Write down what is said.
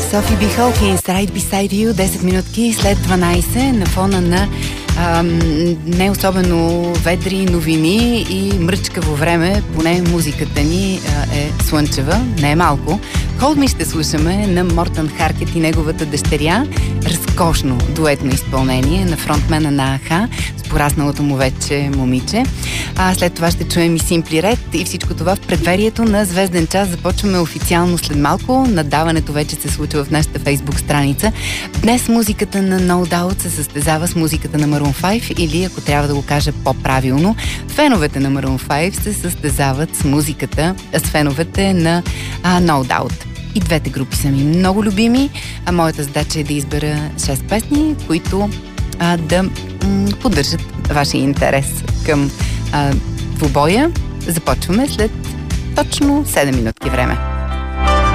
Софи Би Холкинс, Right Beside You, 10 минутки след 12 на фона на не особено ведри новини и мръчкаво време, поне музиката ни е слънчева, не е малко. Hold Me ще слушаме на Мортън Харкет и неговата дъщеря. Разкошно дуетно изпълнение на фронтмена на Аха с порасналото му вече момиче. След това ще чуем и Simply Red и всичко това в предверието на Звезден час. Започваме официално след малко. Надаването вече се случва в нашата фейсбук страница. Днес музиката на No Doubt се състезава с музиката на Maroon 5 или, ако трябва да го кажа по-правилно, феновете на Maroon 5 се състезават с музиката, с феновете на No Doubt. И двете групи са ми много любими, а моята задача е да избера 6 песни, които да поддържат вашия интерес към двубоя. Започваме след точно 7 минутки време.